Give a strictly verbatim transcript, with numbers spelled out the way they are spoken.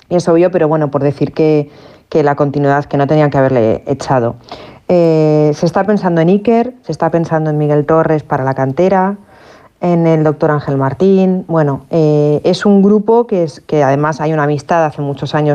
es obvio, pero bueno, por decir que, que la continuidad, que no tenían que haberle echado. Eh, se está pensando en Iker, se está pensando en Miguel Torres para la cantera, en el doctor Ángel Martín. Bueno, eh, es un grupo que, es, que además hay una amistad hace muchos años